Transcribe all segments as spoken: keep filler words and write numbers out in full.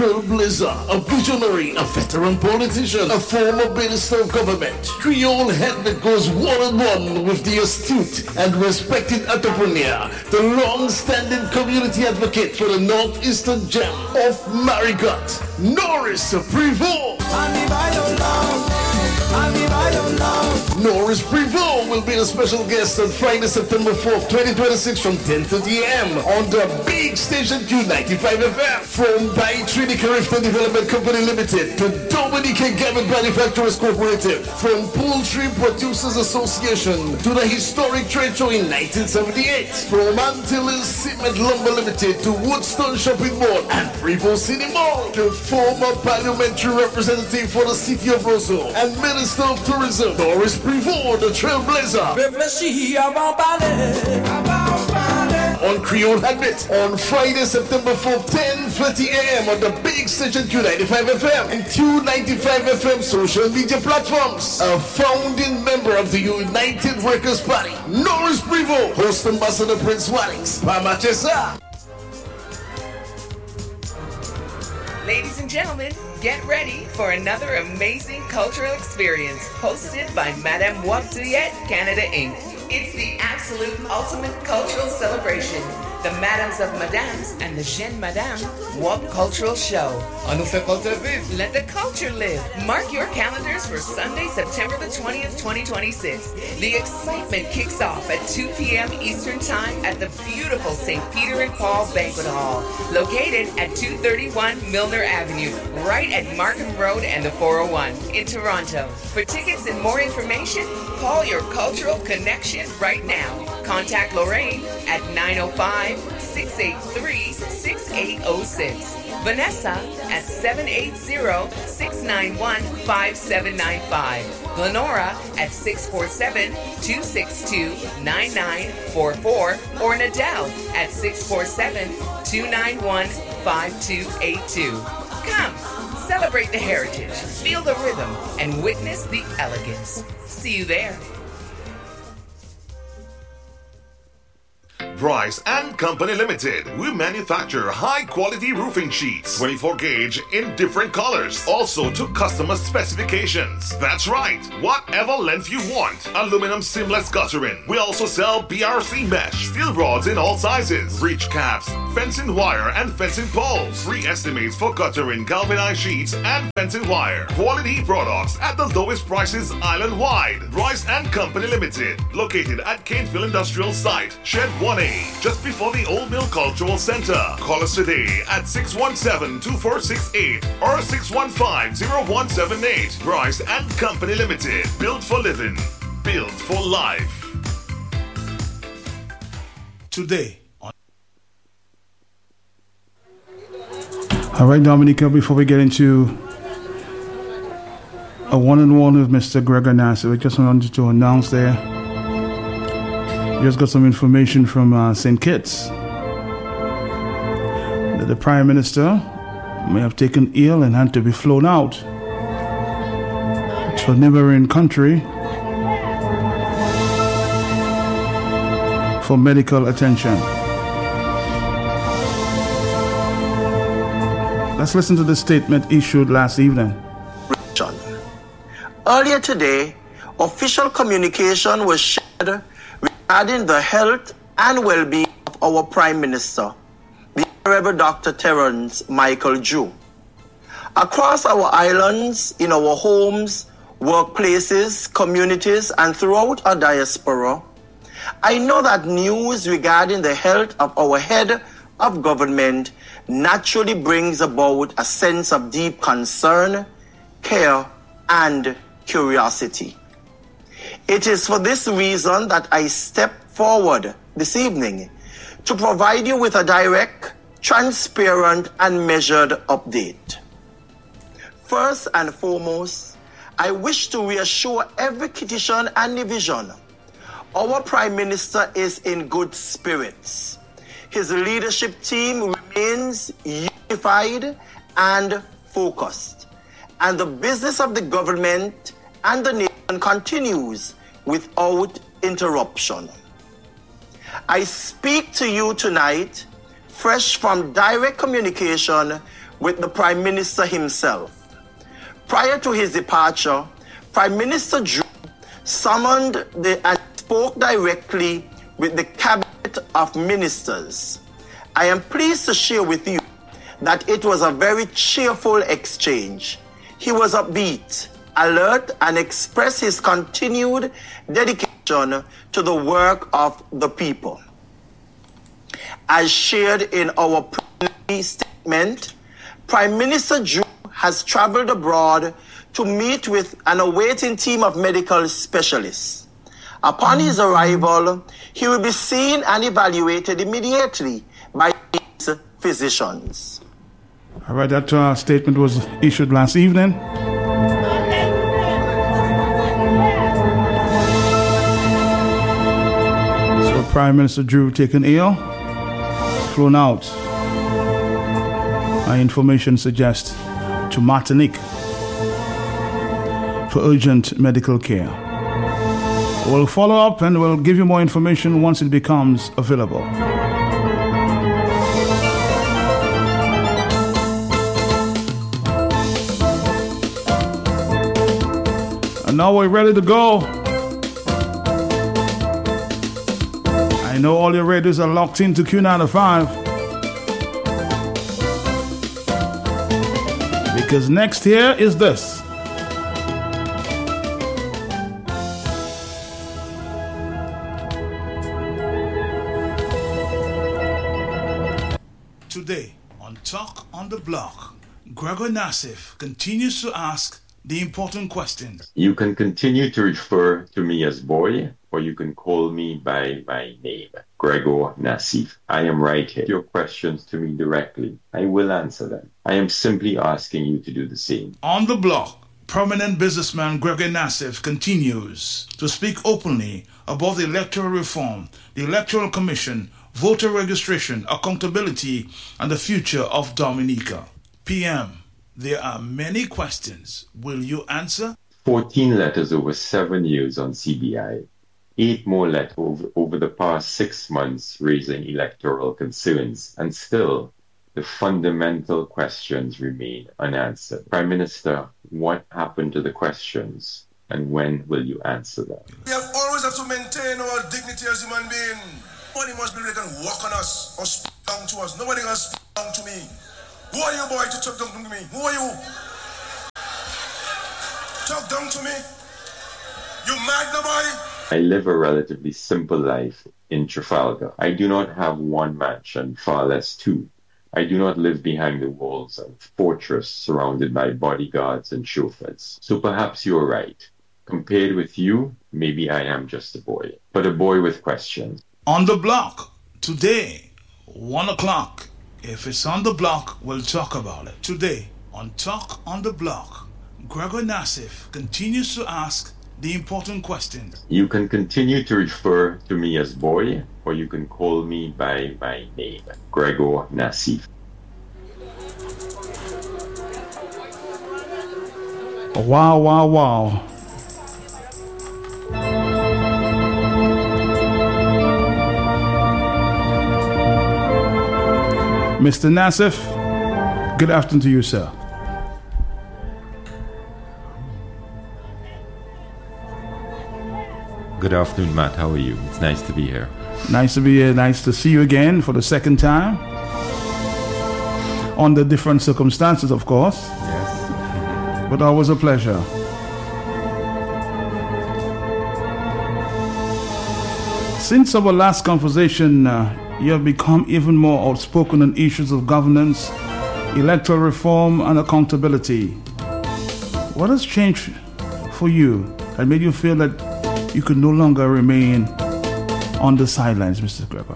Trailblazer, a visionary, a veteran politician, a former minister of government, Creole head that goes one-on-one with the astute and respected entrepreneur, the long-standing community advocate for the northeastern gem of Marigot, Norris Prevost. Norris Prevost will be a special guest on Friday, September fourth, twenty twenty-six from ten thirty a.m. on the big station Q ninety-five F M. From Bay Trinity Carifton Development Company Limited to Dominica Gammon Manufacturers Cooperative, from Poultry Producers Association to the historic trade show in nineteen seventy-eight, from Antilles Cement Lumber Limited to Woodstone Shopping Mall and Prevost City Mall, the former parliamentary representative for the city of Roseau and Minister of Tourism, Norris Prevost, the Trailblazer. On Creole Habit on Friday, September fourth, ten thirty a.m. on the big station Q ninety-five F M and Q ninety-five F M social media platforms. A founding member of the United Workers' Party, Norris Prevost, host Ambassador Prince Wallings, Mama Chesa. Ladies and gentlemen, get ready for another amazing cultural experience hosted by Madame Waptuyet Canada Incorporated. It's the absolute ultimate cultural celebration. The Madams of Madames and the Jeune Madame Wap Cultural Show. Let the culture live. Mark your calendars for Sunday, September the twentieth, twenty twenty-six. The excitement kicks off at two p.m. Eastern Time at the beautiful Saint Peter and Paul Banquet Hall, located at two thirty-one Milner Avenue, right at Markham Road and the four oh one in Toronto. For tickets and more information, call your cultural connection right now. Contact Lorraine at nine oh five, six eight three, six eight oh six. Vanessa at seven eight zero, six nine one, five seven nine five. Glenora at six four seven, two six two, nine nine four four or Nadell at six four seven, two nine one, five two eight two. Come, celebrate the heritage, feel the rhythm, and witness the elegance. See you there. Bryce and Company Limited. We manufacture high-quality roofing sheets, twenty-four gauge in different colors, also to customer specifications. That's right, whatever length you want. Aluminum seamless guttering. We also sell B R C mesh, steel rods in all sizes, reach caps, fencing wire and fencing poles. Free estimates for guttering, galvanized sheets, and fencing wire. Quality products at the lowest prices island-wide. Bryce and Company Limited, located at Canesville Industrial Site, Shed one A. Just before the Old Mill Cultural Center. Call us today at six one seven, two four six eight or six one five, zero one seven eight. Bryce and Company Limited. Built for living. Built for life. Today. All right, Dominica, before we get into a one-on-one with Mister Gregor Nassar, we just wanted to announce there. Just got some information from uh, Saint Kitts that the Prime Minister may have taken ill and had to be flown out to a neighboring country for medical attention. Let's listen to the statement issued last evening. Earlier today, official communication was shared regarding the health and well-being of our Prime Minister, the Honorable Doctor Terence Michael Drew. Across our islands, in our homes, workplaces, communities, and throughout our diaspora, I know that news regarding the health of our head of government naturally brings about a sense of deep concern, care, and curiosity. It is for this reason that I step forward this evening to provide you with a direct, transparent, and measured update. First and foremost, I wish to reassure every Kittitian and Division our Prime Minister is in good spirits. His leadership team remains unified and focused, and the business of the government and the nation continues without interruption. I speak to you tonight, fresh from direct communication with the Prime Minister himself. Prior to his departure, Prime Minister Drew summoned the, and spoke directly with the Cabinet of Ministers. I am pleased to share with you that it was a very cheerful exchange. He was upbeat, alert, and expressed his continued dedication to the work of the people. As shared in our preliminary statement, Prime Minister Drew has traveled abroad to meet with an awaiting team of medical specialists. Upon his arrival, he will be seen and evaluated immediately by these physicians. All right, that uh, statement was issued last evening. So Prime Minister Drew taken ill, flown out. My information suggests to Martinique for urgent medical care. We'll follow up and we'll give you more information once it becomes available. And now we're ready to go. I know all your radios are locked into Q ninety-five. Because next here is this. Today, on Talk on the Block, Gregor Nassif continues to ask the important questions. You can continue to refer to me as boy, or you can call me by my name, Gregor Nassif. I am right here. Your questions to me directly, I will answer them. I am simply asking you to do the same. On the Block, prominent businessman Gregor Nassif continues to speak openly about the electoral reform, the Electoral Commission, voter registration, accountability, and the future of Dominica. P M, there are many questions. Will you answer? fourteen letters over seven years on C B I. Eight more letters over, over the past six months raising electoral concerns. And still, the fundamental questions remain unanswered. Prime Minister, what happened to the questions? And when will you answer them? We have always have to maintain our dignity as human beings. Nobody must be able to walk on us or speak down to us. Nobody can speak down to me. Who are you, boy, to talk down to me? Who are you? Talk down to me. You mad, nobody? I live a relatively simple life in Trafalgar. I do not have one mansion, far less two. I do not live behind the walls of a fortress surrounded by bodyguards and chauffeurs. So perhaps you're right. Compared with you, maybe I am just a boy, but a boy with questions. On the Block, today, one o'clock. If it's on the block, we'll talk about it. Today, on Talk on the Block, Gregor Nassif continues to ask the important questions. You can continue to refer to me as boy, or you can call me by my name, Gregor Nassif. Wow, wow, wow. Mister Nassif, good afternoon to you, sir. Good afternoon, Matt. How are you? It's nice to be here. Nice to be here. Nice to see you again for the second time. Under different circumstances, of course. Yes. But always a pleasure. Since our last conversation, uh, you have become even more outspoken on issues of governance, electoral reform, and accountability. What has changed for you that made you feel that you could no longer remain on the sidelines, Mister Gregor?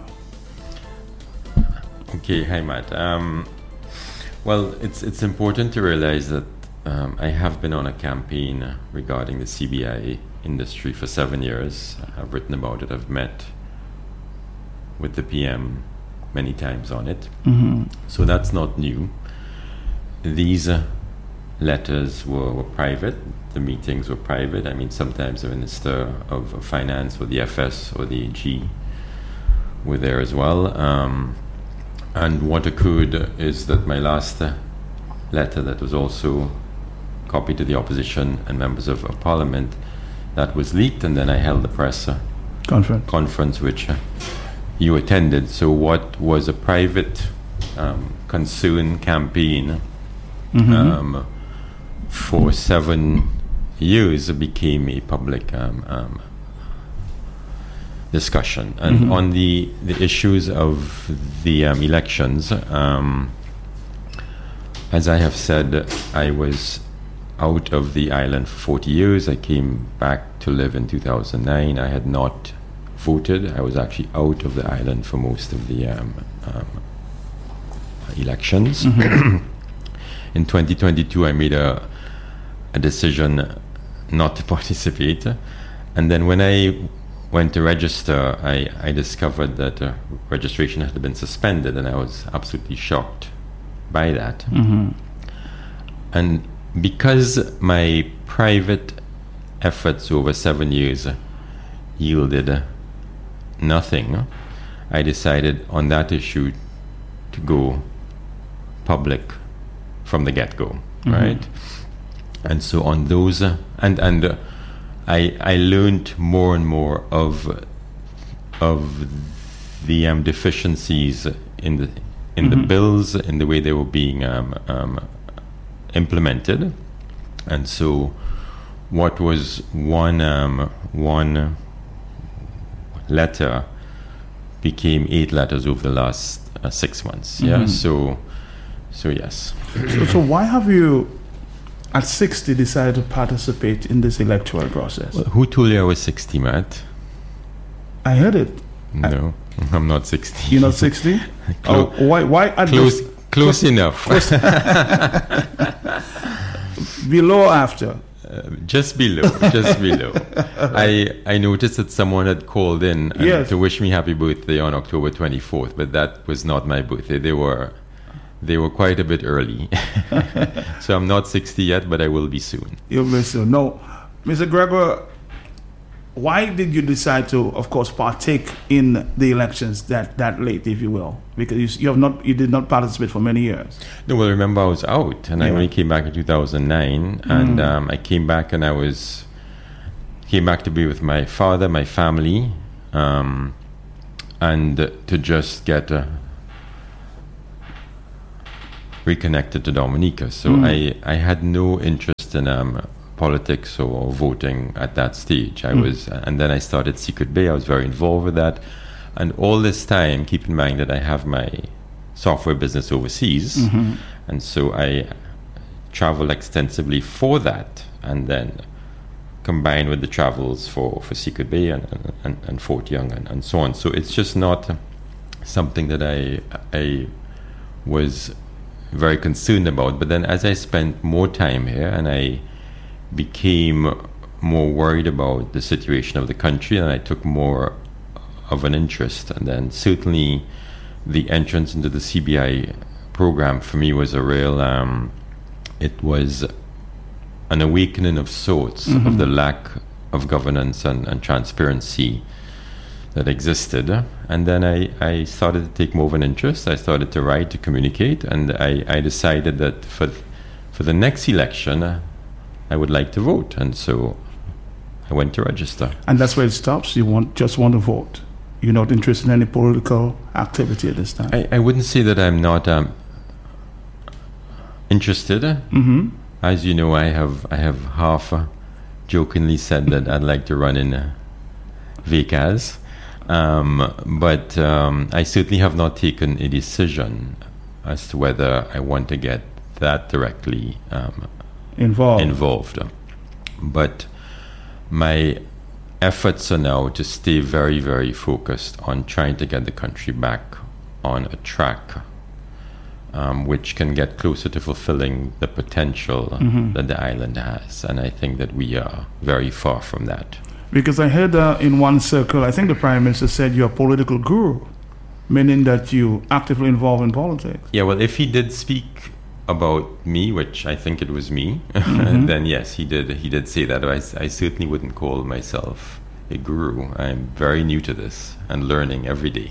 Okay, hi, Matt. Um, well, it's it's important to realize that um, I have been on a campaign regarding the C B I industry for seven years. I've written about it. I've met with the P M many times on it. Mm-hmm. So that's not new. These uh, letters were, were private. The meetings were private. I mean, sometimes the Minister of Finance or the F S or the A G were there as well. Um, and what occurred is that my last uh, letter that was also copied to the opposition and members of, of parliament that was leaked, and then I held the press uh, conference. conference which uh, you attended. So what was a private um, concern campaign mm-hmm. um, for seven years became a public um, um, discussion. And mm-hmm. on the, the issues of the um, elections, um, as I have said, I was out of the island for forty years. I came back to live in two thousand nine. I had not voted. I was actually out of the island for most of the um, um, elections. Mm-hmm. In twenty twenty-two, I made a, a decision not to participate. And then when I went to register, I, I discovered that uh, registration had been suspended, and I was absolutely shocked by that. Mm-hmm. And because my private efforts over seven years yielded nothing, I decided on that issue to go public from the get-go, mm-hmm. right? And so on those, uh, and and uh, I I learned more and more of of the um, deficiencies in the in mm-hmm. the bills, in the way they were being um, um, implemented, and so what was one um, one letter became eight letters over the last uh, six months. Mm-hmm. Yeah, so so yes. So, so why have you, at sixty, decided to participate in this electoral process? Well, who told you I was sixty, Matt? I heard it. No, I, I'm not sixty. You're not sixty? Clo- oh, why? Why? At close, this, close enough. Close. Below or after? Uh, just below, just below. I I noticed that someone had called in and yes. to wish me happy birthday on October twenty-fourth, but that was not my birthday. They were they were quite a bit early. So I'm not sixty yet, but I will be soon. You'll be soon. No, Mister Gregor, why did you decide to, of course, partake in the elections that, that late, if you will? Because you, you have not, you did not participate for many years. No, well, remember I was out, and yeah. I only came back in two thousand nine, mm. and um, I came back, and I was came back to be with my father, my family, um, and to just get uh, reconnected to Dominica. So mm. I, I had no interest in um, politics or voting at that stage. I mm. was, and then I started Secret Bay. I was very involved with that. And all this time, keep in mind that I have my software business overseas, mm-hmm. and so I travel extensively for that, and then combined with the travels for, for Secret Bay and, and, and Fort Young and, and so on. So it's just not something that I I was very concerned about. But then as I spent more time here, and I became more worried about the situation of the country, and I took more of an interest, and then certainly the entrance into the C B I program for me was a real um, it was an awakening of sorts mm-hmm. of the lack of governance and, and transparency that existed. And then I, I started to take more of an interest. I started to write, to communicate, and I, I decided that for for the next election uh, I would like to vote, and so I went to register. And that's where it stops? You want just want to vote? You're not interested in any political activity at this time? I, I wouldn't say that I'm not um, interested. Mm-hmm. As you know, I have I have half uh, jokingly said that I'd like to run in uh, V C A S, um, but um, I certainly have not taken a decision as to whether I want to get that directly um, involved. involved. But my efforts are now to stay very, very focused on trying to get the country back on a track um, which can get closer to fulfilling the potential mm-hmm. that the island has. And I think that we are very far from that. Because I heard uh, in one circle, I think the Prime Minister said you're a political guru, meaning that you actively involved in politics. Yeah, well, if he did speak about me, which I think it was me, mm-hmm. then yes, he did. He did say that. I, I certainly wouldn't call myself a guru. I'm very new to this and learning every day.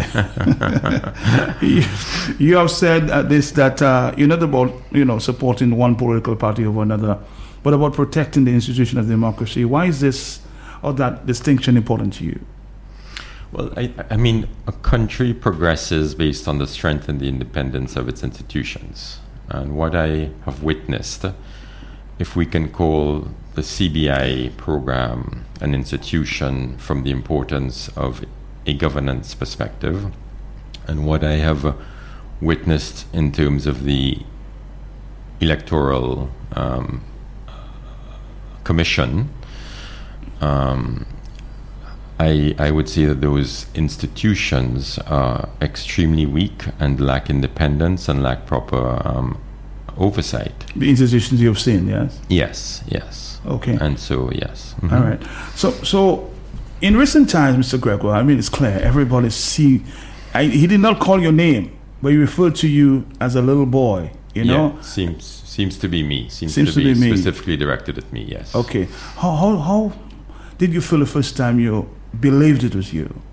you, you have said uh, this, that uh, you're not about, you know, supporting one political party over another, but about protecting the institution of democracy. Why is this or that distinction important to you? Well, I, I mean, a country progresses based on the strength and the independence of its institutions. And what I have witnessed, if we can call the C B I program an institution from the importance of a governance perspective, and what I have witnessed in terms of the electoral um, commission, um, I, I would say that those institutions are extremely weak and lack independence and lack proper um, oversight. The institutions you've seen, yes? Yes, yes. Okay. And so, yes. Mm-hmm. All right. So, so in recent times, Mister Gregoire, I mean, it's clear, everybody see, I, he did not call your name, but he referred to you as a little boy, you know? Yeah, seems seems to be me. Seems, Seems to, to be, be me. specifically directed at me, yes. Okay. How, how, how did you feel the first time you believed it was you?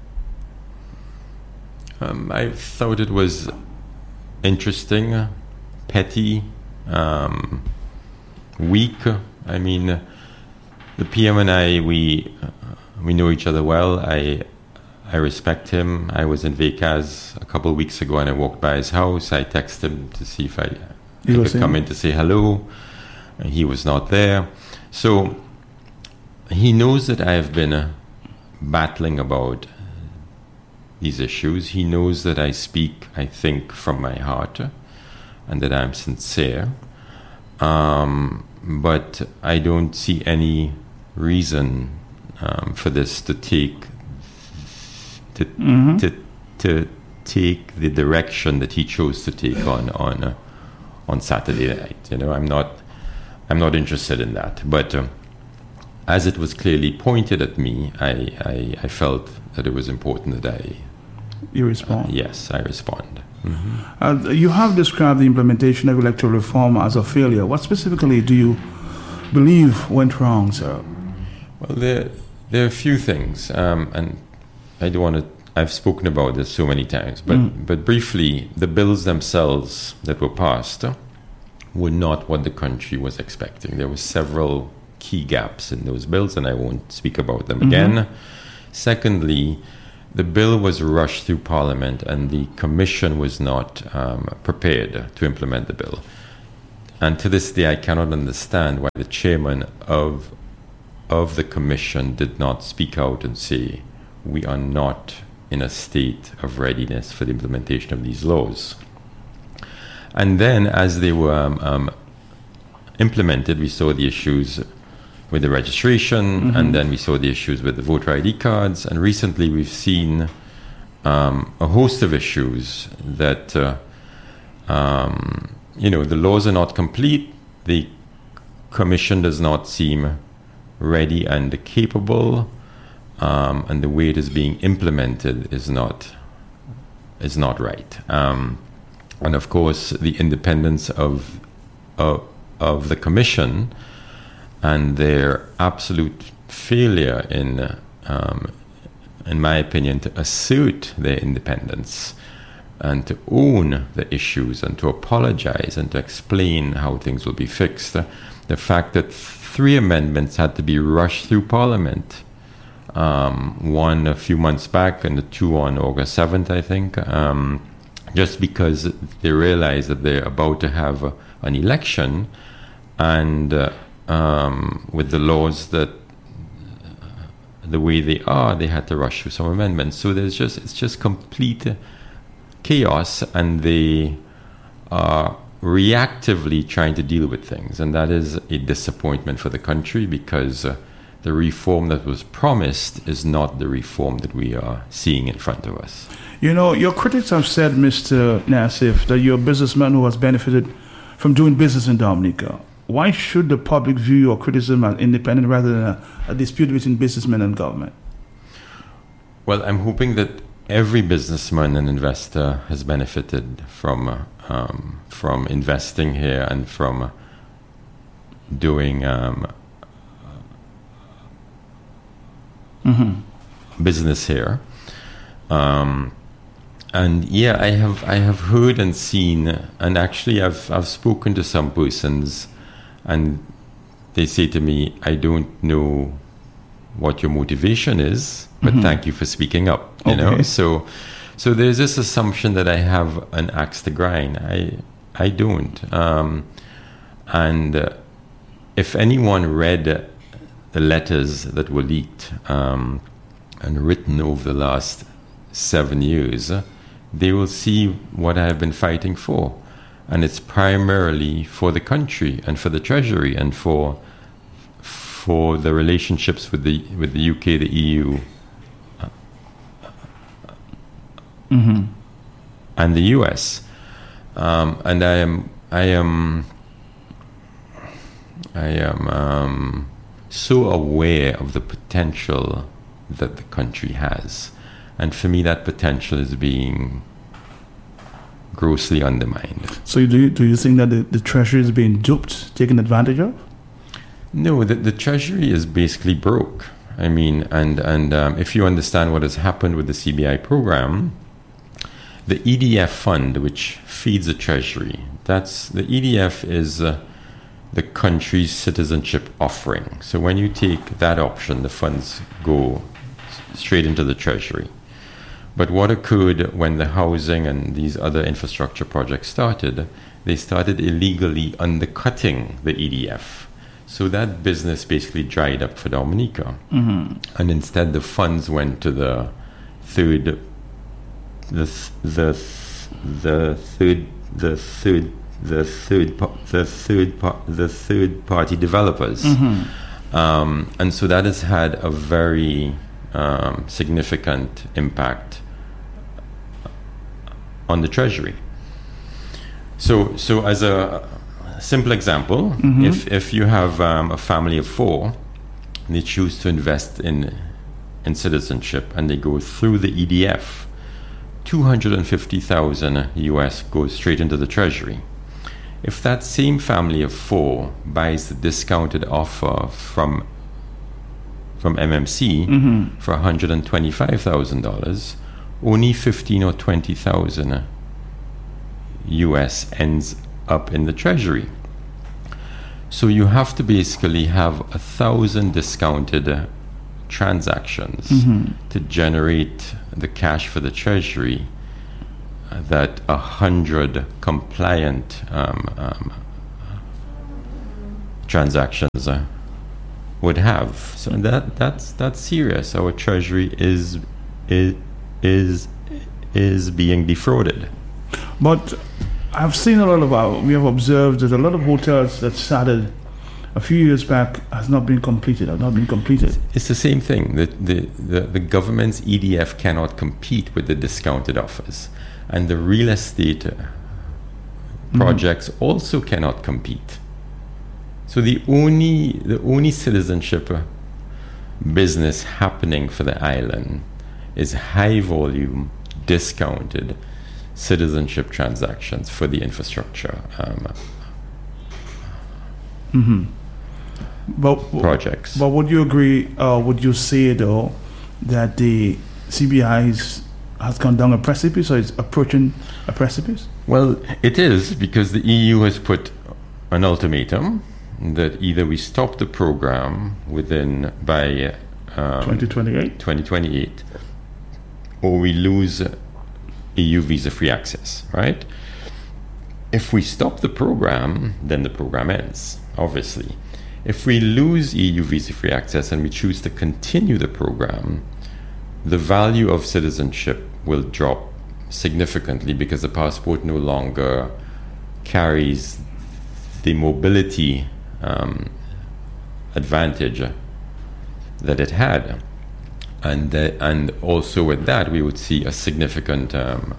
Um, I thought it was interesting, petty, um, weak. I mean, the P M and I, we uh, we know each other well. I I respect him. I was in Vekas a couple of weeks ago, and I walked by his house. I texted him to see if I, I could come in to say hello. And he was not there, so he knows that I have been uh, battling about these issues. He knows that I speak, I think, from my heart, and that I'm sincere. Um, but I don't see any reason um, for this to take to, mm-hmm. to to take the direction that he chose to take on on uh, on Saturday night. You know, I'm not I'm not interested in that. But uh, as it was clearly pointed at me, I, I I felt that it was important that I you respond. Uh, yes, I respond. Mm-hmm. Uh, you have described the implementation of electoral reform as a failure. What specifically do you believe went wrong, sir? Well, there, there are a few things, um, and I don't want to, I've spoken about this so many times, but, mm. but briefly, the bills themselves that were passed were not what the country was expecting. There were several key gaps in those bills, and I won't speak about them mm-hmm. again. Secondly, the bill was rushed through Parliament, and the Commission was not um, prepared to implement the bill. And to this day, I cannot understand why the chairman of of the Commission did not speak out and say, we are not in a state of readiness for the implementation of these laws. And then, as they were um, um, implemented, we saw the issues with the registration, mm-hmm. and then we saw the issues with the voter I D cards, and recently we've seen um, a host of issues that, uh, um, you know, the laws are not complete, the Commission does not seem ready and capable, um, and the way it is being implemented is not is not right. Um, and of course, the independence of of, of the Commission and their absolute failure in, um, in my opinion, to assert their independence and to own the issues and to apologize and to explain how things will be fixed. The fact that three amendments had to be rushed through Parliament, um, one a few months back and the two on August seventh, I think, um, just because they realize that they're about to have a, an election, and uh, Um, with the laws that uh, the way they are, they had to rush through some amendments. So there's just it's just complete chaos, and they are reactively trying to deal with things, and that is a disappointment for the country, because uh, the reform that was promised is not the reform that we are seeing in front of us. You know, your critics have said, Mister Nassif, that you're a businessman who has benefited from doing business in Dominica. Why should the public view your criticism as independent rather than a, a dispute between businessmen and government? Well, I'm hoping that every businessman and investor has benefited from uh, um, from investing here and from uh, doing um, mm-hmm. business here. Um, and yeah, I have I have heard and seen, and actually I've I've spoken to some persons, and they say to me, I don't know what your motivation is, but mm-hmm. thank you for speaking up. You okay. know, so so there's this assumption that I have an axe to grind. I I don't. Um, and uh, if anyone read the letters that were leaked um, and written over the last seven years, they will see what I have been fighting for. And it's primarily for the country and for the Treasury and for for the relationships with the with the U K, the E U, mm-hmm. and the U S. Um, and I am I am I am um, so aware of the potential that the country has. And for me, that potential is being grossly undermined. So do you, do you think that the, the Treasury is being duped, taken advantage of? No, the, the Treasury is basically broke. I mean, and, and um, if you understand what has happened with the C B I program, the E D F fund, which feeds the Treasury, that's the E D F is uh, the country's citizenship offering. So when you take that option, the funds go straight into the Treasury. But what occurred when the housing and these other infrastructure projects started, they started illegally undercutting the E D F. So that business basically dried up for Dominica. Mm-hmm. And instead the funds went to the third, the the the third, the third, the third, the third, the third party developers. Mm-hmm. Um, and so that has had a very Um, significant impact on the Treasury. So, so as a simple example, mm-hmm. if if you have um, a family of four, and they choose to invest in in citizenship, and they go through the E D F, two hundred fifty thousand U S goes straight into the Treasury. If that same family of four buys the discounted offer from from M M C mm-hmm. for one hundred twenty-five thousand dollars, only fifteen or twenty thousand U S ends up in the Treasury. So you have to basically have a thousand discounted uh, transactions mm-hmm. to generate the cash for the Treasury uh, that a hundred compliant um, um, transactions uh, would have. So that that's that's serious. Our Treasury is is is is being defrauded. But I've seen a lot of our, we have observed that a lot of hotels that started a few years back has not been completed, have not been completed. It's the same thing. The the, the, the government's E D F cannot compete with the discounted offers. And the real estate projects mm-hmm. also cannot compete. So the only the only citizenship business happening for the island is high volume, discounted citizenship transactions for the infrastructure um, mm-hmm. but, projects. But would you agree, uh, would you say though, that the C B I is, has gone down a precipice, or is approaching a precipice? Well, it is, because the E U has put an ultimatum that either we stop the program within by um, twenty twenty-eight, twenty twenty-eight, or we lose E U visa-free access, right? If we stop the program, then the program ends, obviously. If we lose E U visa-free access and we choose to continue the program, the value of citizenship will drop significantly, because the passport no longer carries the mobility um, advantage that it had. And uh, and also with that, we would see a significant um,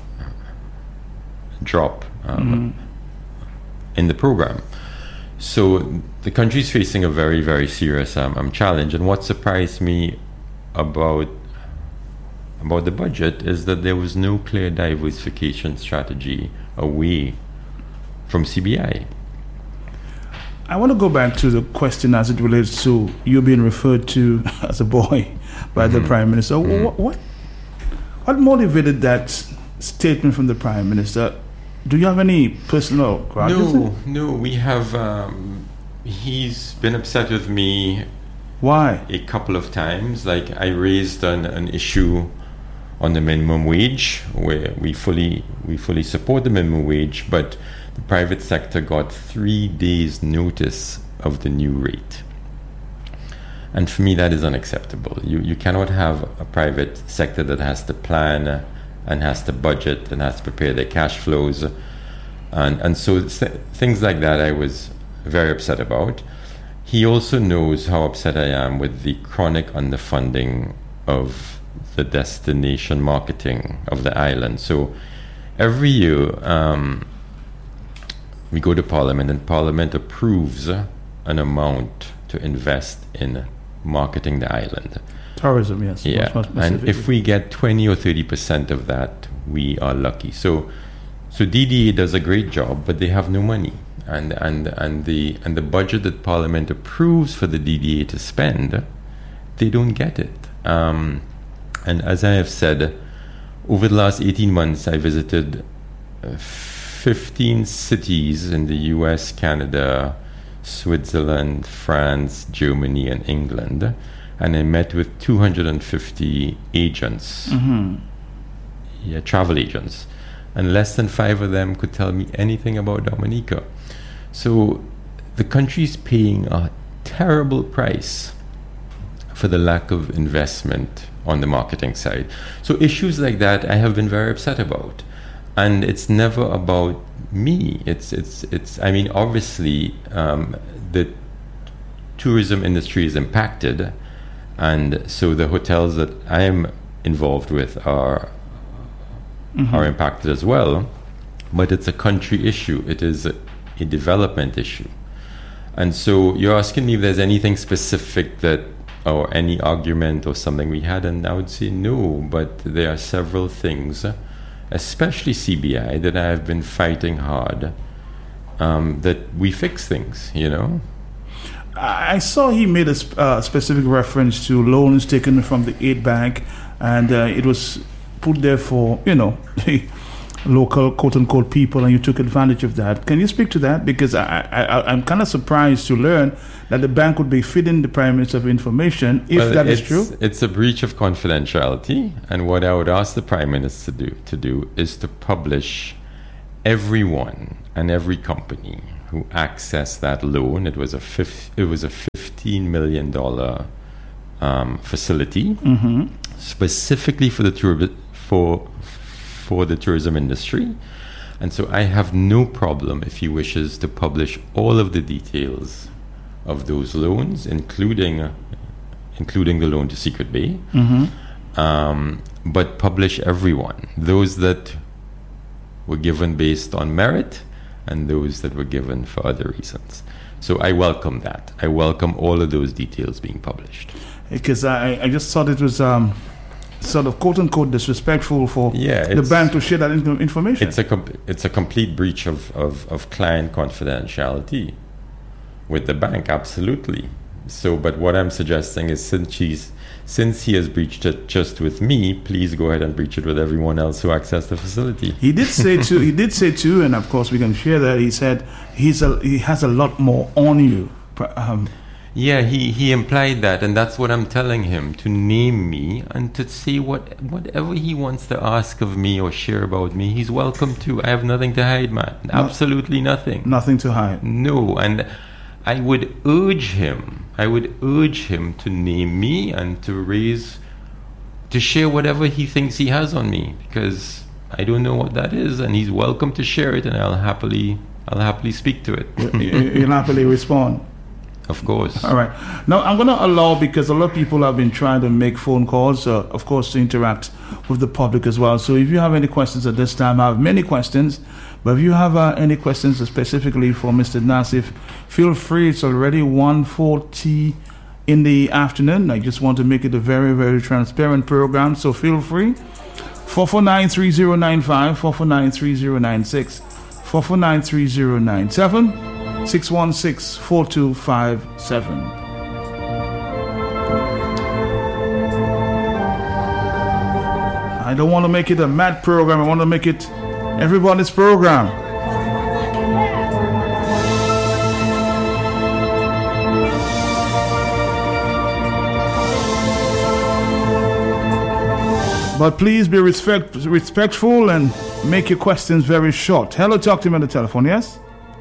drop um, mm-hmm. in the program. So the country is facing a very, very serious um, um, challenge. And what surprised me about about the budget is that there was no clear diversification strategy away from C B I. I want to go back to the question as it relates to you being referred to as a boy by mm-hmm. the Prime Minister. Mm-hmm. What, what what motivated that statement from the Prime Minister? Do you have any personal grudges? No, no. We have. Um, he's been upset with me. Why? A couple of times. Like I raised an, an issue on the minimum wage, where we fully we fully support the minimum wage, but the private sector got three days notice of the new rate. And for me, that is unacceptable. You you cannot have a private sector that has to plan and has to budget and has to prepare their cash flows. And, and so th- things like that I was very upset about. He also knows how upset I am with the chronic underfunding of the destination marketing of the island. So every year um, we go to Parliament, and Parliament approves an amount to invest in marketing the island. Tourism, yes. Yeah, and if we get twenty or thirty percent of that, we are lucky. So, so D D A does a great job, but they have no money, and and and the and the budget that Parliament approves for the D D A to spend, they don't get it. Um, and as I have said, over the last eighteen months, I visited uh, fifteen cities in the U S, Canada, Switzerland, France, Germany, and England. And I met with two hundred fifty agents, mm-hmm. yeah, travel agents, and less than five of them could tell me anything about Dominica. So the country's paying a terrible price for the lack of investment on the marketing side. So issues like that I have been very upset about. And it's never about me. It's, it's, it's. I mean, obviously, um, the tourism industry is impacted. And so the hotels that I am involved with are mm-hmm. are impacted as well, but it's a country issue. It is a, a development issue. And so you're asking me if there's anything specific that, or any argument or something we had, and I would say no, but there are several things, especially C B I, that I have been fighting hard, um, that we fix things, you know? I saw he made a sp- uh, specific reference to loans taken from the aid bank, and uh, it was put there for, you know, local quote-unquote people, and you took advantage of that. Can you speak to that? Because I, I, I'm kind of surprised to learn that the bank would be feeding the Prime Minister of information, if well, that is true. It's a breach of confidentiality, and what I would ask the Prime Minister to do, to do is to publish everyone and every company who accessed that loan. It was a fif- it was a fifteen million dollars um, facility, mm-hmm. specifically for the tour- for for the tourism industry. And so I have no problem if he wishes to publish all of the details of those loans, including uh, including the loan to Secret Bay, mm-hmm. um, but publish everyone, those that were given based on merit and those that were given for other reasons. So I welcome that. I welcome all of those details being published. Because I, I just thought it was um, sort of quote-unquote disrespectful for yeah, the bank to share that in- information. It's a com- it's a complete breach of, of, of client confidentiality with the bank, absolutely. So, but what I'm suggesting is since he's Since he has breached it just with me, please go ahead and breach it with everyone else who accessed the facility. He did say too. He did say too, and of course we can share that. He said he's a, he has a lot more on you. Um, yeah, he, he implied that, and that's what I'm telling him, to name me and to say what whatever he wants to ask of me or share about me. He's welcome to. I have nothing to hide, man. Absolutely nothing. Nothing to hide. No, and I would urge him. I would urge him to name me and to raise, to share whatever he thinks he has on me, because I don't know what that is, and he's welcome to share it, and I'll happily, I'll happily speak to it. You'll happily respond. Of course. All right. Now I'm going to allow, because a lot of people have been trying to make phone calls, uh, of course, to interact with the public as well. So if you have any questions at this time, I have many questions. But if you have uh, any questions specifically for Mister Nassif, feel free. It's already one forty in the afternoon. I just want to make it a very, very transparent program. So feel free. four four nine, three zero nine five, four four nine, three zero nine six, four four nine, three zero nine seven. six one six, four two five seven. I don't want to make it a mad program. I want to make it everybody's program. But please be respect, respectful and make your questions very short. Hello, talk to me on the telephone, yes?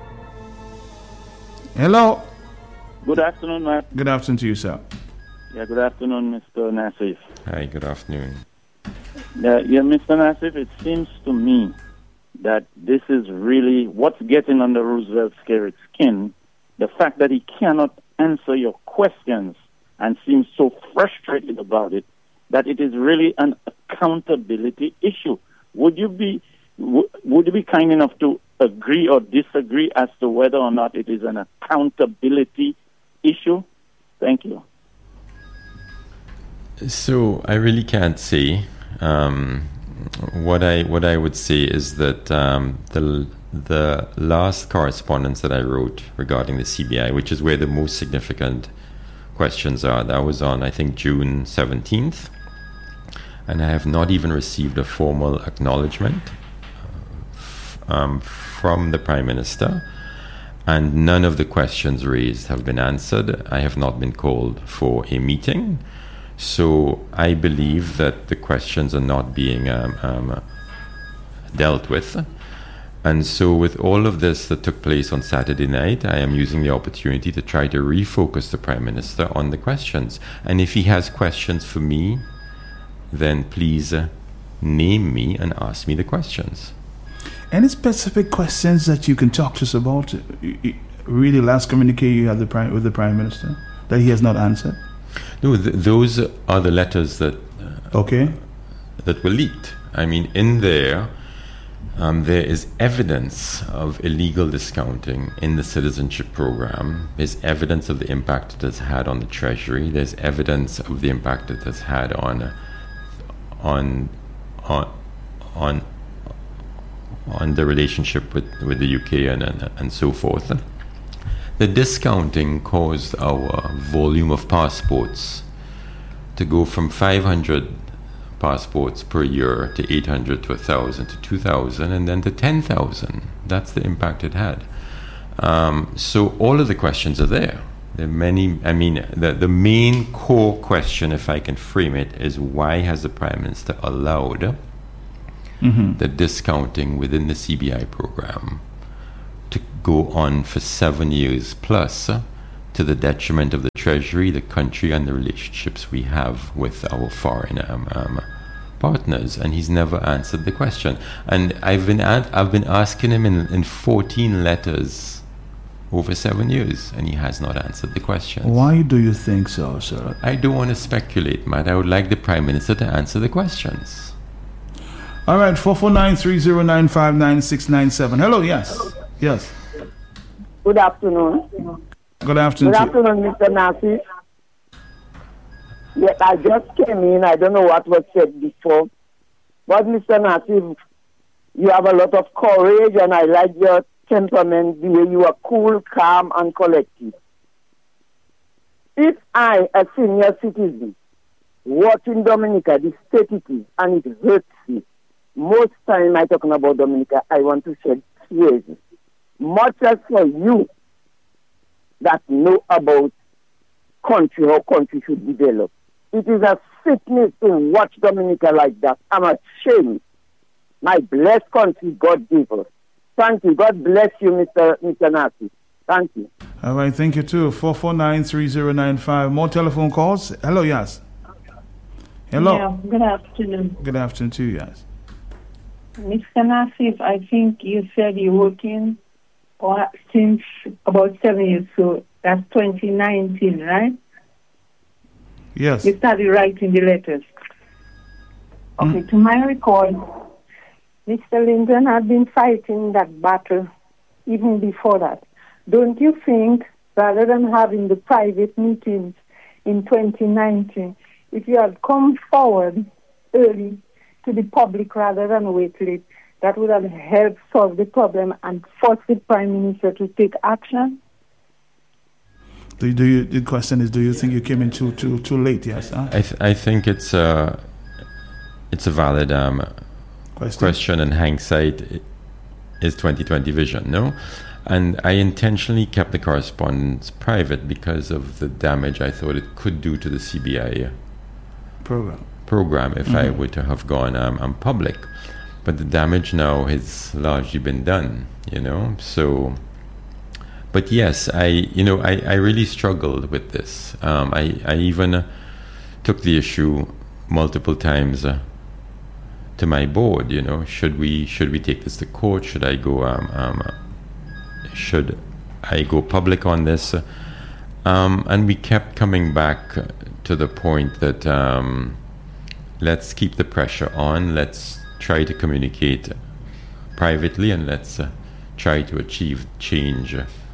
Hello. Good afternoon, Matt. Good afternoon to you, sir. Yeah, good afternoon, Mister Nassif. Hi, good afternoon. Uh, yeah, Mister Nassif, it seems to me that this is really what's getting under Roosevelt Skerrit's skin, the fact that he cannot answer your questions and seems so frustrated about it, that it is really an accountability issue. Would you be w- would you be kind enough to agree or disagree as to whether or not it is an accountability issue? Thank you. So I really can't say. Um, what I what I would say is that um, the the last correspondence that I wrote regarding the C B I, which is where the most significant questions are, that was on I think June seventeenth, and I have not even received a formal acknowledgement um, from the Prime Minister, and none of the questions raised have been answered. I have not been called for a meeting. So I believe that the questions are not being um, um, dealt with. And so with all of this that took place on Saturday night, I am using the opportunity to try to refocus the Prime Minister on the questions. And if he has questions for me, then please uh, name me and ask me the questions. Any specific questions that you can talk to us about? Really, last communique you had the prime, with the Prime Minister that he has not answered? No, th- those are the letters that uh, okay that were leaked. I mean, in there, um, there is evidence of illegal discounting in the citizenship program. There's evidence of the impact it has had on the Treasury. There's evidence of the impact it has had on uh, on on on on the relationship with, with the U K and, and and so forth. The discounting caused our volume of passports to go from five hundred passports per year to eight hundred to one thousand to two thousand and then to ten thousand. That's the impact it had. Um, so all of the questions are there. There are many, I mean, the, the main core question, if I can frame it, is why has the Prime Minister allowed mm-hmm. the discounting within the C B I program to go on for seven years plus uh, to the detriment of the Treasury, the country, and the relationships we have with our foreign um, um, partners. And he's never answered the question. And I've been at, I've been asking him in, in fourteen letters over seven years, and he has not answered the question. Why do you think so, sir? I don't want to speculate, Matt. I would like the Prime Minister to answer the questions. All right, four four nine, three zero nine, five nine six nine seven. Hello, yes. Yes. Good afternoon. Good afternoon. Good afternoon, Mister Nassif. Yes, I just came in. I don't know what was said before. But Mister Nassif, you have a lot of courage, and I like your temperament, the way you are cool, calm, and collected. If I, a senior citizen, watch in Dominica, the state it is, and it hurts me, most time I talking about Dominica, I want to shed tears. Much as for you that know about country, how country should develop. It is a sickness to watch Dominica like that. I'm ashamed. My blessed country God gave us. Thank you. God bless you, Mister Mister Nassif. Thank you. All right, thank you too. four four nine, three zero nine five. More telephone calls. Hello, yes. Hello. Yeah, good afternoon. Good afternoon to you, yes. Mister Nassif, I think you said you're working or since about seven years, so that's twenty nineteen, right? Yes. You started writing the letters. Okay, mm. To my record, Mister Lincoln had been fighting that battle even before that. Don't you think, rather than having the private meetings in twenty nineteen, if you had come forward early to the public rather than wait late, that would have helped solve the problem and force the Prime Minister to take action? Do you, do you, the question is, do you think you came in too too too late? Yes. Huh? I th- I think it's a it's a valid um, question. question. And hindsight is twenty twenty vision. No, and I intentionally kept the correspondence private because of the damage I thought it could do to the C B I program. Program if Mm-hmm. I were to have gone um, um, public, but the damage now has largely been done. You know, so. But yes, I you know I, I really struggled with this. Um, I I even uh, took the issue multiple times uh, to my board. You know, should we should we take this to court? Should I go um, um should I go public on this? Um, and we kept coming back to the point that um, let's keep the pressure on. Let's try to communicate privately, and let's uh, try to achieve change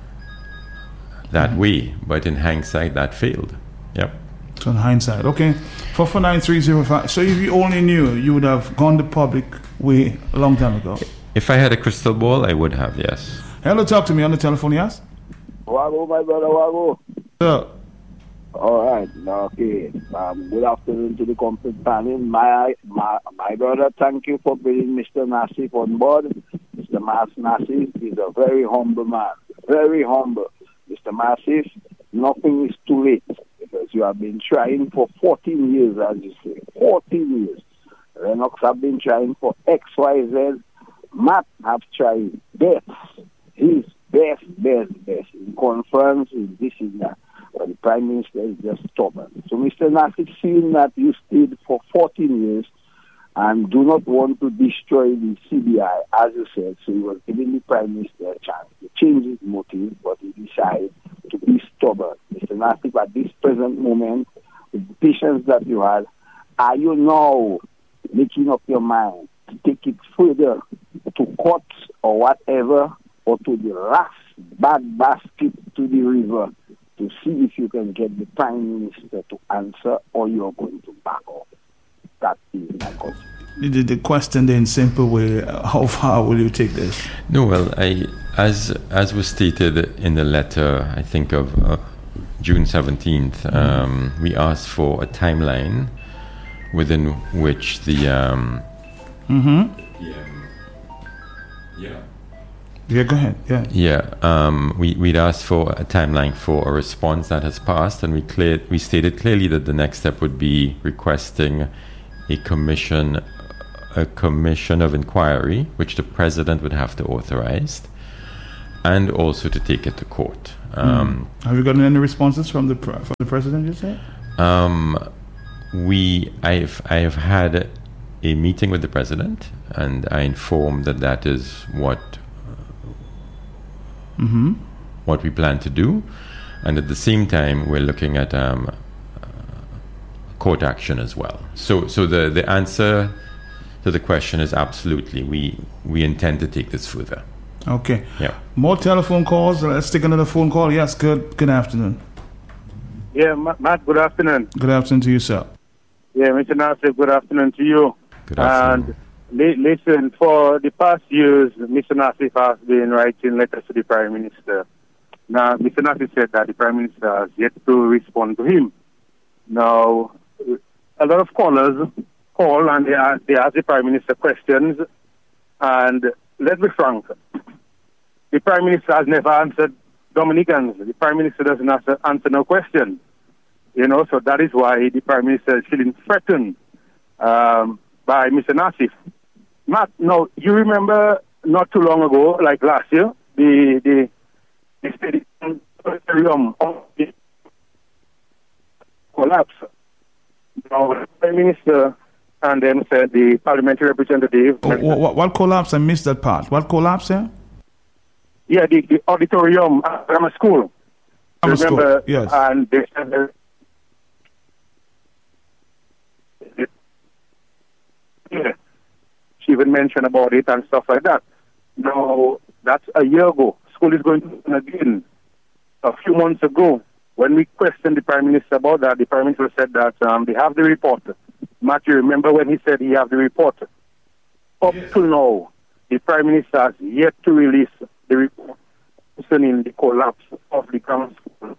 that mm-hmm. way. But in hindsight, that failed. Yep. So in hindsight, okay. four four nine three zero five. So if you only knew, you would have gone the public way a long time ago. If I had a crystal ball, I would have, yes. Hello, talk to me on the telephone, yes? Wago, my brother, Wago. Sir. All right, okay. Um, good afternoon to the complete panel. My, my my brother, thank you for bringing Mister Nassif on board. Mister Mas Nassif is a very humble man, very humble. Mister Nassif, nothing is too late because you have been trying for fourteen years, as you say, fourteen years. Lennox have been trying for X, Y, Z. Matt have tried best, his best, best, best in conference, in this and that. But the Prime Minister is just stubborn. So Mister Nassif, seeing that you stayed for fourteen years and do not want to destroy the C B I, as you said, so he was giving the Prime Minister a chance to change his motive, but he decided to be stubborn. Mister Nassif, at this present moment, with the patience that you had, are you now making up your mind to take it further to court or whatever, or to the last bad basket to the river, to see if you can get the Prime Minister to answer, or you're going to back off? That is my question. The, the question in simple way, how far will you take this? No, well, I, as as was stated in the letter, I think of uh, June seventeenth, mm-hmm. um, we asked for a timeline within which the... Um, mm-hmm. Yeah. Yeah. Yeah, go ahead. Yeah. Yeah. Um, we we'd asked for a timeline for a response that has passed, and we clear we stated clearly that the next step would be requesting a commission, a commission of inquiry, which the president would have to authorize, and also to take it to court. Um, mm. Have you gotten any responses from the pre- from the president? You say? Um, we I've I have had a meeting with the president, and I informed that that is what. Mm-hmm. what we plan to do, and at the same time we're looking at um, uh, court action as well. So so the, the answer to the question is absolutely, we we intend to take this further. Okay. Yeah. More telephone calls. Let's take another phone call. Yes, good good afternoon. Yeah, Matt, good afternoon. Good afternoon to you, sir. Yeah, Mister Nassif, good afternoon to you. Good afternoon. And listen, for the past years, Mister Nassif has been writing letters to the Prime Minister. Now, Mister Nassif said that the Prime Minister has yet to respond to him. Now, a lot of callers call and they ask, they ask the Prime Minister questions. And let's be frank, the Prime Minister has never answered Dominicans. The Prime Minister doesn't answer, answer no question. You know, so that is why the Prime Minister is feeling threatened um, by Mister Nassif. Matt, no, you remember not too long ago, like last year, the the, the stadium collapse. Now, the Prime Minister and then said the parliamentary representative. Oh, what, what collapse? I missed that part. What collapse here? Yeah, the, the auditorium at grammar school. Grammar remember, school, yes. And they said that yeah. She even mentioned about it and stuff like that. Now, that's a year ago. School is going to open again. A few months ago, when we questioned the Prime Minister about that, the Prime Minister said that um, they have the report. Matthew, remember when he said he have the report? Up to now, the Prime Minister has yet to release the report concerning the collapse of the ground school.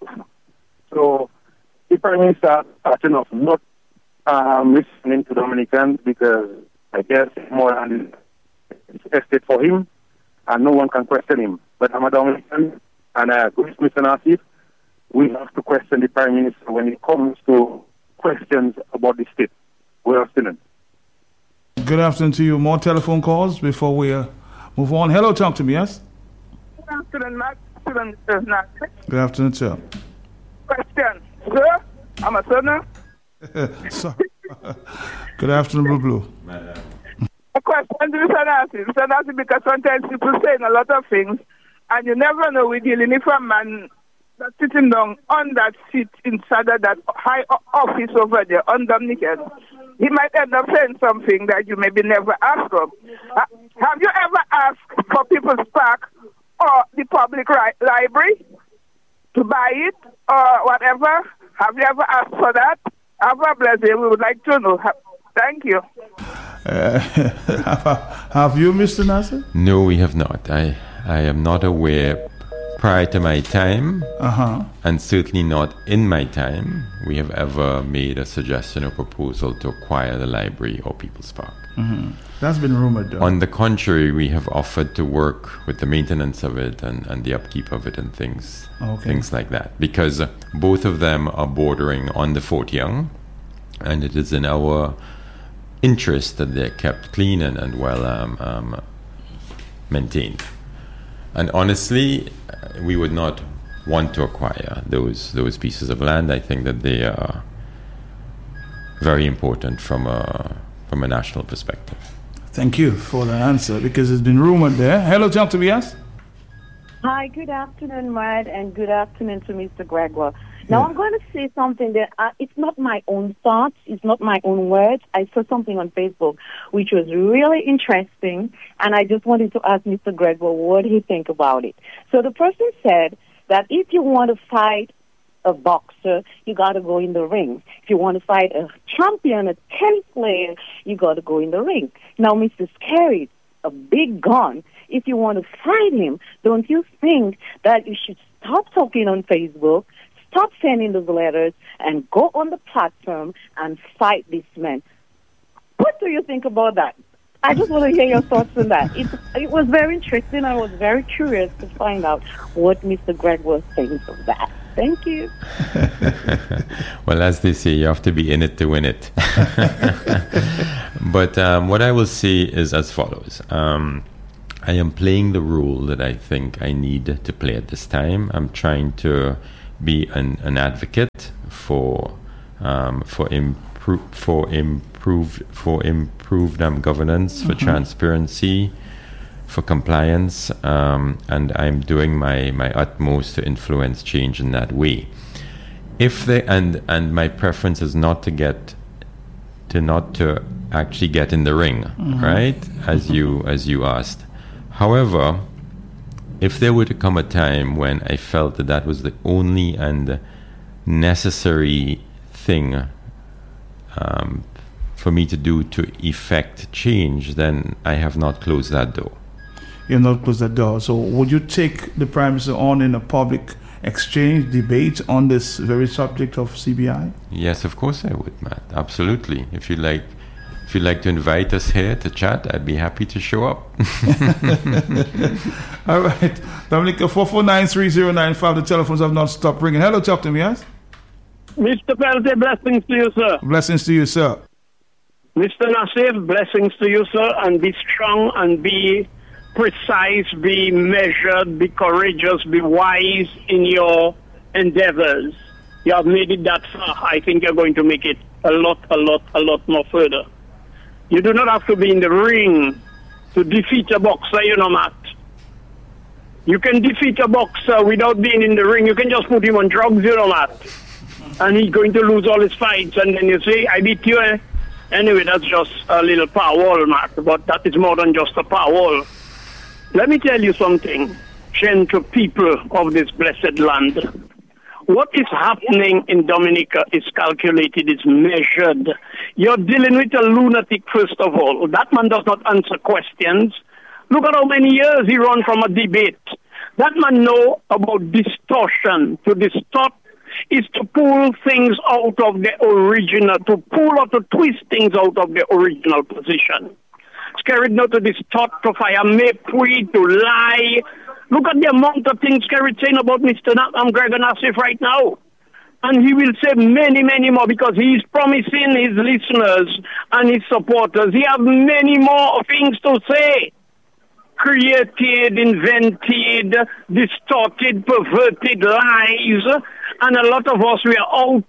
So the Prime Minister starting off not um, listening to Dominicans because I guess more than estate for him and no one can question him. But I'm a Dominican and I agree with Mister Nassif. We have to question the Prime Minister when it comes to questions about the state. Good afternoon. Good afternoon to you. More telephone calls before we uh, move on. Hello, talk to me, yes? Good afternoon, Matt. Good afternoon, Mister Nassif. Good afternoon, sir. Question. Sir, I'm a son. Sorry. Good afternoon, Blue Blue. A question to Mister Nassif. Mister Nassif, because sometimes people saying a lot of things, and you never know we're dealing with a man that's sitting down on that seat inside of that high office over there on Dominican. He might end up saying something that you maybe never asked of. Uh, have you ever asked for People's Park or the public ri- library to buy it or whatever? Have you ever asked for that? Have a blessing. We would like to know. Ha- Thank you. Uh, have you, Mister Nassif? No, we have not. I, I am not aware prior to my time, uh-huh. and certainly not in my time, we have ever made a suggestion or proposal to acquire the library or People's Park. Mm-hmm. That's been rumored, though. On the contrary, we have offered to work with the maintenance of it and, and the upkeep of it and things, okay. things like that. Because uh, both of them are bordering on the Fort Young, and it is in our interest that they're kept clean and, and well um, um, maintained. And honestly, we would not want to acquire those those pieces of land. I think that they are very important from a from a national perspective. Thank you for the answer, because it's been rumored there. Hello, talk to me, yes? Hi, good afternoon, Mad, and good afternoon to Mister Gregoire. Now, yeah. I'm going to say something that uh, it's not my own thoughts, it's not my own words. I saw something on Facebook which was really interesting, and I just wanted to ask Mister Gregoire what he think about it. So the person said that if you want to fight a boxer, you got to go in the ring. If you want to fight a champion, a tennis player, you got to go in the ring. Now, Mister Scary, a big gun, if you want to fight him, don't you think that you should stop talking on Facebook, stop sending those letters, and go on the platform and fight this man? What do you think about that? I just want to hear your thoughts on that. It, it was very interesting. I was very curious to find out what Mister Greg was saying of that. Thank you. Well, as they say, you have to be in it to win it. But um, what I will say is as follows. Um, I am playing the role that I think I need to play at this time. I'm trying to be an, an advocate for um, for improve for improved for improved um, governance, for mm-hmm. transparency, for compliance, um, and I'm doing my, my utmost to influence change in that way. If they and and my preference is not to get to not to actually get in the ring, mm-hmm. right? As mm-hmm. you as you asked. However, if there were to come a time when I felt that that was the only and necessary thing um, for me to do to effect change, then I have not closed that door. You have not closed that door. So would you take the Prime Minister on in a public exchange, debate on this very subject of C B I? Yes, of course I would, Matt. Absolutely. If you like If you'd like to invite us here to chat, I'd be happy to show up. All right. Dominica, four four nine, three zero nine five. The telephones have not stopped ringing. Hello, talk to me, yes? Mister Pelte, blessings to you, sir. Blessings to you, sir. Mister Nassif, blessings to you, sir. And be strong and be precise, be measured, be courageous, be wise in your endeavors. You have made it that far. I think you're going to make it a lot, a lot, a lot more further. You do not have to be in the ring to defeat a boxer, you know, Matt. You can defeat a boxer without being in the ring. You can just put him on drugs, you know, Matt. And he's going to lose all his fights. And then you say, I beat you, eh? Anyway, that's just a little power wall, Matt. But that is more than just a power wall. Let me tell you something, gentle people of this blessed land. What is happening in Dominica is calculated, is measured. You're dealing with a lunatic, first of all. That man does not answer questions. Look at how many years he run from a debate. That man know about distortion. To distort is to pull things out of the original, to pull or to twist things out of the original position. Scared not to distort, to fire mepri, to lie. Look at the amount of things Scared saying about Mister Na- um, Gregor Nassif right now. And he will say many, many more because he is promising his listeners and his supporters. He have many more things to say. Created, invented, distorted, perverted lies. And a lot of us, we are out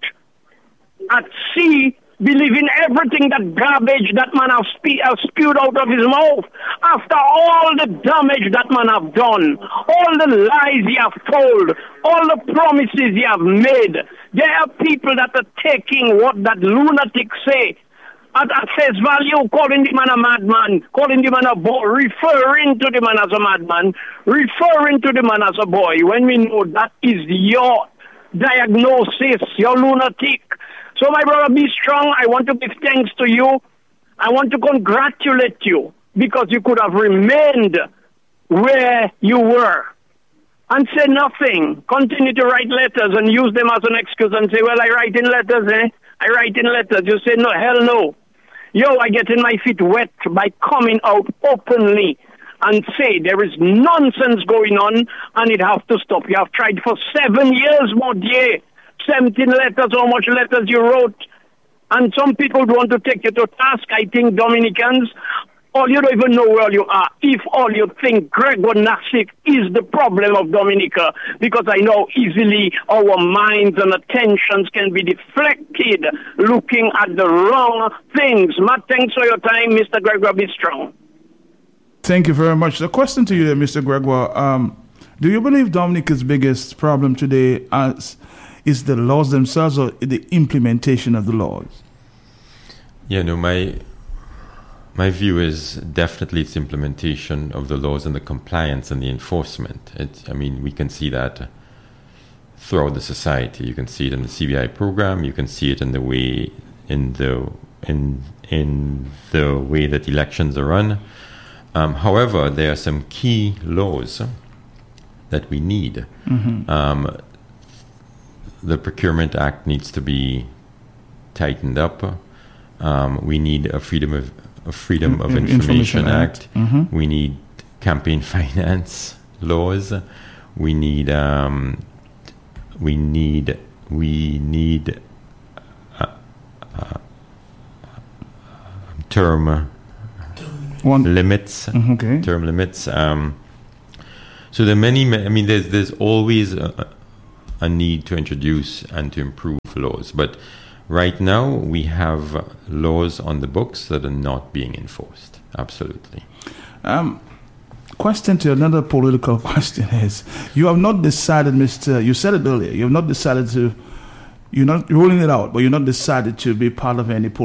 at sea, believing everything that garbage that man have, spe- have spewed out of his mouth. After all the damage that man have done, all the lies he have told, all the promises he have made, there are people that are taking what that lunatic say at, at face value, calling the man a madman, calling the man a boy, referring to the man as a madman, referring to the man as a boy, when we know that is your diagnosis, you're lunatic. So my brother, be strong. I want to give thanks to you. I want to congratulate you because you could have remained where you were and say nothing. Continue to write letters and use them as an excuse and say, well, I write in letters, eh? I write in letters. You say, no, hell no. Yo, I get in my feet wet by coming out openly and say there is nonsense going on and it has to stop. You have tried for seven years, mon Dieu. seventeen letters, how much letters you wrote. And some people want to take you to task, I think Dominicans. Or you don't even know where you are. If all you think Gregor Nassif is the problem of Dominica, because I know easily our minds and attentions can be deflected looking at the wrong things. Matt, thanks for your time. Mister Gregor, be strong. Thank you very much. The question to you there, Mister Gregor, um, do you believe Dominica's biggest problem today as is the laws themselves or the implementation of the laws? Yeah, no, my my view is definitely it's implementation of the laws and the compliance and the enforcement. It, I mean, we can see that throughout the society. You can see it in the C B I program. You can see it in the way in the in in the way that elections are run. Um, however, there are some key laws that we need. Mm-hmm. Um, the Procurement Act needs to be tightened up. Um, we need a Freedom of a Freedom of Information, Information Act. Act. Mm-hmm. We need campaign finance laws. We need um, we need we need uh, uh, term One. limits. Mm-hmm, okay. Term limits. Um, so there are many. I mean, there's there's always a, a need to introduce and to improve laws, but right now we have laws on the books that are not being enforced. Absolutely. Um, question to another political question is: you have not decided, Mister You said it earlier. You have not decided to. You're not ruling it out, but you're not decided to be part of any political